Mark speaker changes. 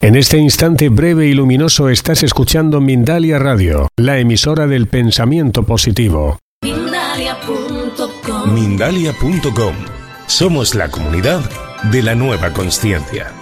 Speaker 1: En este instante breve y luminoso estás escuchando Mindalia Radio, la emisora del pensamiento positivo.
Speaker 2: Mindalia.com. Somos la comunidad de la nueva consciencia.